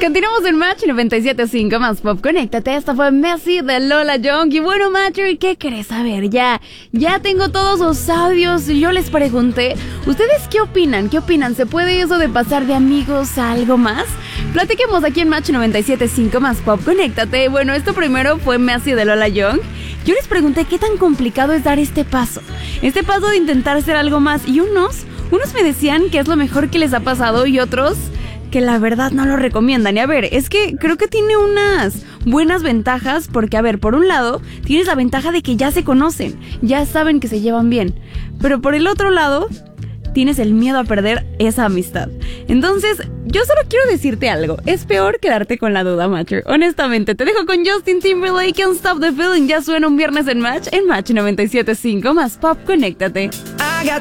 Continuamos en Match 97.5 más Pop. Conéctate, esta fue Messi de Lola Young. Y bueno, Matcher, ¿qué querés saber? Ya tengo todos los audios y yo les pregunté, ¿ustedes qué opinan? ¿Qué opinan? ¿Se puede eso de pasar de amigos a algo más? Platiquemos aquí en Match 97.5 más Pop. Conéctate. Bueno, esto primero fue Messi de Lola Young. Yo les pregunté qué tan complicado es dar este paso de intentar hacer algo más. Y unos me decían que es lo mejor que les ha pasado y otros que la verdad no lo recomiendan. Y a ver, es que creo que tiene unas buenas ventajas porque, a ver, por un lado, tienes la ventaja de que ya se conocen, ya saben que se llevan bien. Pero por el otro lado, tienes el miedo a perder esa amistad. Entonces, yo solo quiero decirte algo. Es peor quedarte con la duda, Matcher. Honestamente, te dejo con Justin Timberlake, Can't Stop the Feeling. Ya suena un viernes en Match 97.5 más Pop. Conéctate. I got